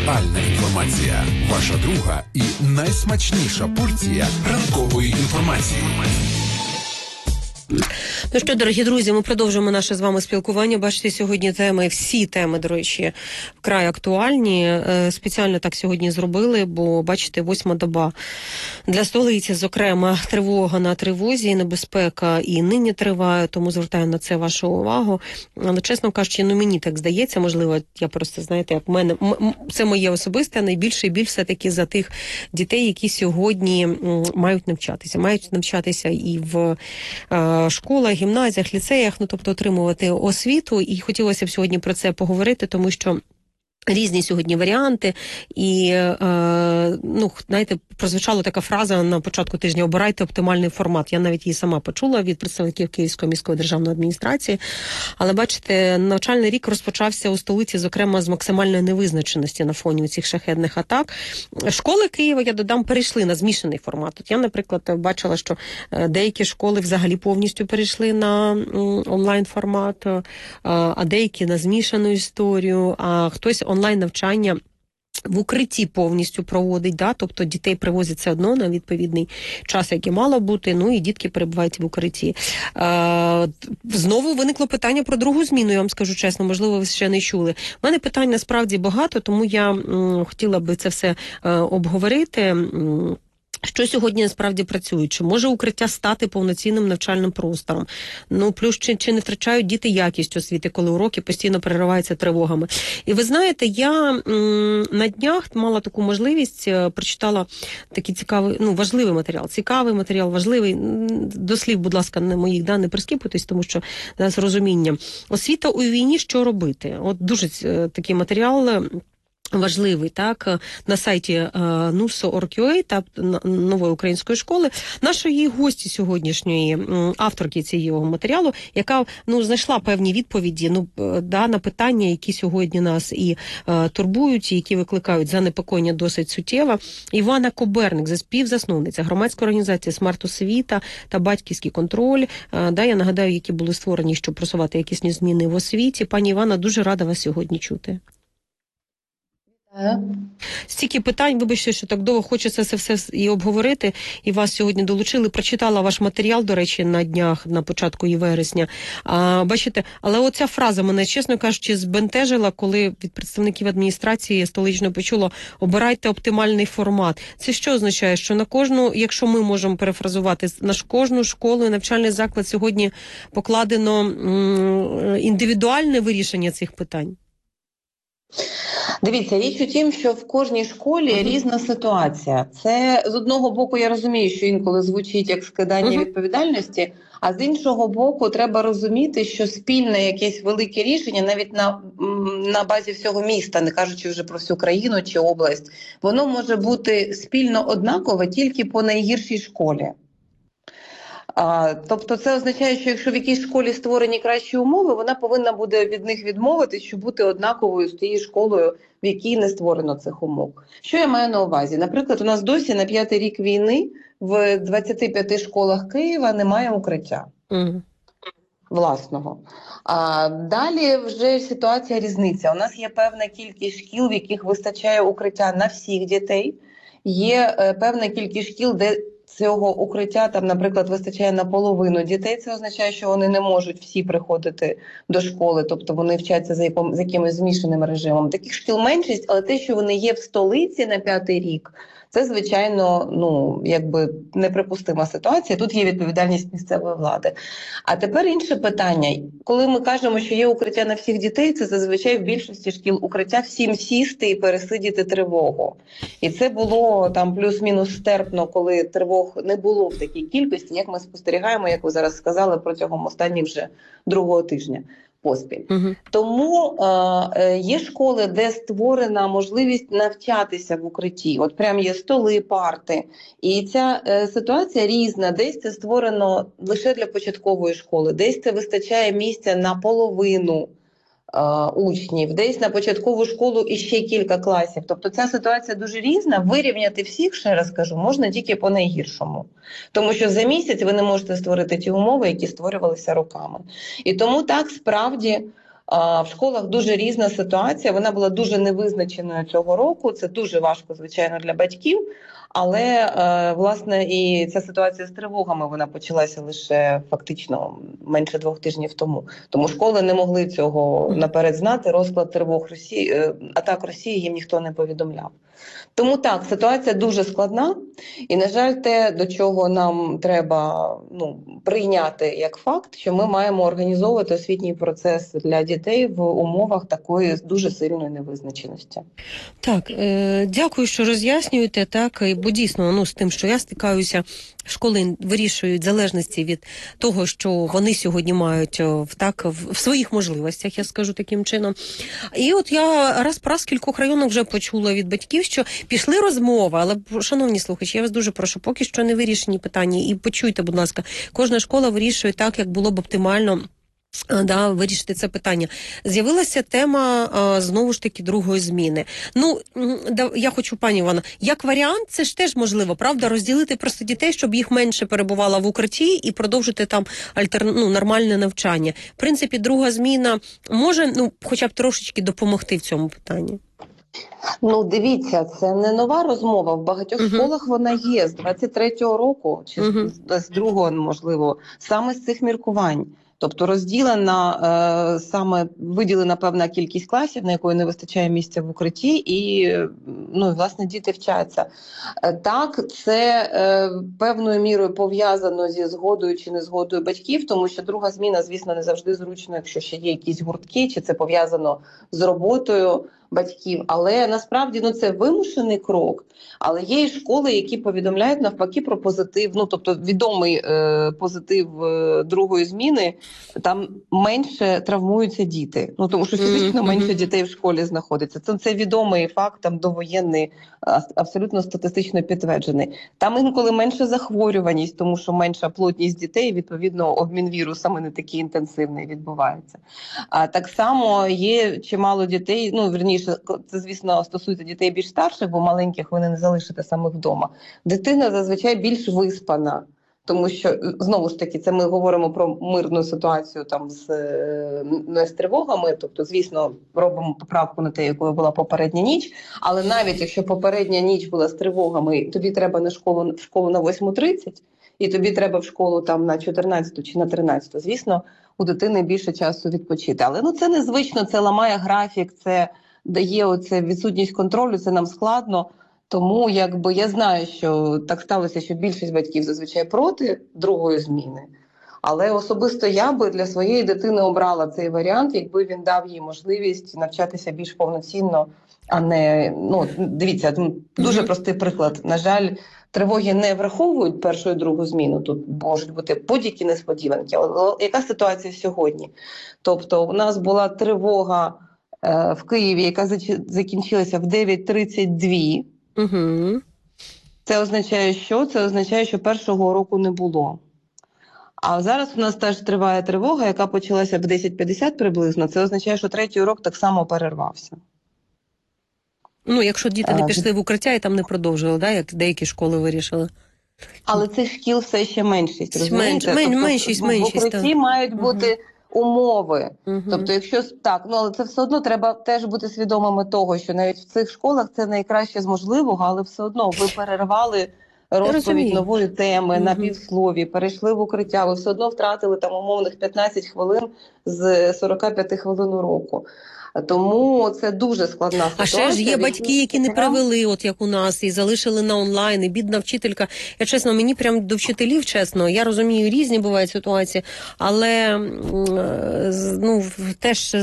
Актуальна інформація. Ваша друга і найсмачніша порція ранкової інформації. Ну що, дорогі друзі, ми продовжуємо наше з вами спілкування. Бачите, сьогодні теми, всі теми, до речі, вкрай актуальні. Спеціально так сьогодні зробили, бо, бачите, 8-та доба для столиці, зокрема, тривога на тривозі, небезпека і нині триває, тому звертаю на це вашу увагу. Але, чесно кажучи, мені так здається, можливо, я просто, знаєте, як в мене, це моє особисте, найбільше і більш все-таки за тих дітей, які сьогодні мають навчатися. Мають навчатися і в школах, гімназіях, ліцеях, тобто отримувати освіту. І хотілося б сьогодні про це поговорити, тому що різні сьогодні варіанти, і, знаєте, прозвучала така фраза на початку тижня: обирайте оптимальний формат. Я навіть її сама почула від представників Київської міської державної адміністрації. Але, бачите, навчальний рік розпочався у столиці, зокрема, з максимальної невизначеності на фоні цих шахедних атак. Школи Києва, я додам, перейшли на змішаний формат. От я, наприклад, бачила, що деякі школи взагалі повністю перейшли на онлайн-формат, а деякі на змішану історію, а хтось онлайн-навчання в укритті повністю проводить, тобто дітей привозять все одно на відповідний час, який мало бути, і дітки перебувають в укритті. Знову виникло питання про другу зміну, я вам скажу чесно, можливо, ви ще не чули. У мене питань насправді багато, тому я хотіла би це все обговорити. Що сьогодні насправді працює? Чи може укриття стати повноцінним навчальним простором? Плюс, чи не втрачають діти якість освіти, коли уроки постійно перериваються тривогами? І ви знаєте, я на днях мала таку можливість, прочитала такий цікавий, важливий матеріал. Цікавий матеріал, важливий. До слів, будь ласка, не моїх, не прискіпуйтесь, тому що з розумінням. Освіта у війні, що робити? От дуже такий матеріал важливий, на сайті nuso.org.ua та нової української школи, нашої гості сьогоднішньої, авторки цього матеріалу, яка знайшла певні відповіді на питання, які сьогодні нас і турбують, і які викликають занепокоєння досить суттєво. Івана Коберник, співзасновниця громадської організації «Смарт-освіта» та «Батьківський контроль». Я нагадаю, які були створені, щоб просувати якісні зміни в освіті. Пані Івана, дуже рада вас сьогодні чути. Стільки питань, вибачте, що так довго хочеться це все і обговорити, і вас сьогодні долучили. Прочитала ваш матеріал, до речі, на днях, на початку вересня. Бачите, але оця фраза мене, чесно кажучи, збентежила, коли від представників адміністрації столичної почула: обирайте оптимальний формат. Це що означає? Що на кожну, якщо ми можемо перефразувати, на кожну школу і навчальний заклад сьогодні покладено індивідуальне вирішення цих питань? Дивіться, річ у тім, що в кожній школі різна ситуація. Це, з одного боку, я розумію, що інколи звучить як скидання відповідальності, а з іншого боку, треба розуміти, що спільне якесь велике рішення, навіть на базі всього міста, не кажучи вже про всю країну чи область, воно може бути спільно однакове тільки по найгіршій школі. Тобто це означає, що якщо в якійсь школі створені кращі умови, вона повинна буде від них відмовитись, щоб бути однаковою з тією школою, в якій не створено цих умов. Що я маю на увазі? Наприклад, у нас досі на 5-й рік війни в 25 школах Києва немає укриття власного. А далі вже ситуація різниця. У нас є певна кількість шкіл, в яких вистачає укриття на всіх дітей. Є певна кількість шкіл, де цього укриття, наприклад, вистачає на половину дітей. Це означає, що вони не можуть всі приходити до школи, тобто вони вчаться за якимось змішаним режимом. Таких шкіл меншість, але те, що вони є в столиці на 5-й рік, це, звичайно, неприпустима ситуація. Тут є відповідальність місцевої влади. А тепер інше питання. Коли ми кажемо, що є укриття на всіх дітей, це зазвичай в більшості шкіл укриття всім сісти і пересидіти тривогу. І це було плюс-мінус стерпно, коли тривог не було в такій кількості, як ми спостерігаємо, як ви зараз сказали, протягом останніх вже другого тижня поспіль. Тому є школи, де створена можливість навчатися в укритті. От прям є столи, парти. І ця ситуація різна. Десь це створено лише для початкової школи, десь це вистачає місця на половину учнів, десь на початкову школу і ще кілька класів. Тобто ця ситуація дуже різна. Вирівняти всіх, ще раз кажу, можна тільки по найгіршому. Тому що за місяць ви не можете створити ті умови, які створювалися роками. І тому так, справді, В школах дуже різна ситуація, вона була дуже невизначеною цього року, це дуже важко, звичайно, для батьків, але, власне, і ця ситуація з тривогами, вона почалася лише фактично менше 2 тижнів тому. Тому школи не могли цього наперед знати, розклад тривог атак Росії їм ніхто не повідомляв. Тому так, ситуація дуже складна, і, на жаль, те, до чого нам треба прийняти як факт, що ми маємо організовувати освітній процес для дітей в умовах такої дуже сильної невизначеності. Так, дякую, що роз'яснюєте, так, бо дійсно, з тим, що я стикаюся, школи вирішують в залежності від того, що вони сьогодні мають в своїх можливостях, я скажу таким чином. І от я раз по раз в кількох районах вже почула від батьків, що пішли розмови, але, шановні слухачі, я вас дуже прошу, поки що не вирішені питання, і почуйте, будь ласка, кожна школа вирішує так, як було б оптимально вирішити це питання. З'явилася тема, знову ж таки, другої зміни. Я хочу, пані Івано, як варіант, це ж теж можливо, правда, розділити просто дітей, щоб їх менше перебувало в укритті і продовжити там нормальне навчання. В принципі, друга зміна може, хоча б трошечки допомогти в цьому питанні. Дивіться, це не нова розмова. В багатьох школах вона є з 23-го року, чи з 2-го, можливо, саме з цих міркувань. Тобто виділена певна кількість класів, на якої не вистачає місця в укритті, і, власне, діти вчаться. Так, це певною мірою пов'язано зі згодою чи незгодою батьків, тому що друга зміна, звісно, не завжди зручно, якщо ще є якісь гуртки, чи це пов'язано з роботою батьків. Але насправді це вимушений крок. Але є і школи, які повідомляють навпаки про позитив, тобто відомий позитив другої зміни, там менше травмуються діти. Тому що фізично менше дітей в школі знаходиться. Це відомий факт, там довоєнний, абсолютно статистично підтверджений. Там інколи менша захворюваність, тому що менша плотність дітей, відповідно, обмін вірусами не такий інтенсивний відбувається. А так само є чимало дітей, верніше, це, звісно, стосується дітей більш старших, бо маленьких ви не залишите самих вдома. Дитина зазвичай більш виспана, тому що, знову ж таки, це ми говоримо про мирну ситуацію там не з тривогами, тобто, звісно, робимо поправку на те, якою була попередня ніч, але навіть якщо попередня ніч була з тривогами, тобі треба в школу на 8:30, і тобі треба в школу там на 14 чи на 13, звісно, у дитини більше часу відпочити. Але це незвично, це ламає графік, це дає відсутність контролю, це нам складно. Тому я знаю, що так сталося, що більшість батьків зазвичай проти другої зміни. Але особисто я би для своєї дитини обрала цей варіант, якби він дав їй можливість навчатися більш повноцінно, а не, дивіться, дуже простий приклад. На жаль, тривоги не враховують першу і другу зміну, тут можуть бути будь-які несподіванки. Але яка ситуація сьогодні? Тобто у нас була тривога в Києві, яка закінчилася в 9:32. Це означає що? Це означає, що першого уроку не було. А зараз у нас теж триває тривога, яка почалася в 10:50 приблизно. Це означає, що третій урок так само перервався. Якщо діти не пішли в укриття і там не продовжили, як деякі школи вирішили. Але цих шкіл все ще меншість, розумієте? Меншість. В укритті мають бути умови. Тобто, якщо так, але це все одно треба теж бути свідомими того, що навіть в цих школах це найкраще з можливого, але все одно ви перервали розповідь нової теми на півслові, перейшли в укриття, ви все одно втратили там умовних 15 хвилин з 45 хвилин уроку. Тому це дуже складна ситуація. А ще ж є батьки, які не привели, от як у нас, і залишили на онлайн, і бідна вчителька. Я чесно, мені прям до вчителів, чесно, я розумію, різні бувають ситуації, але теж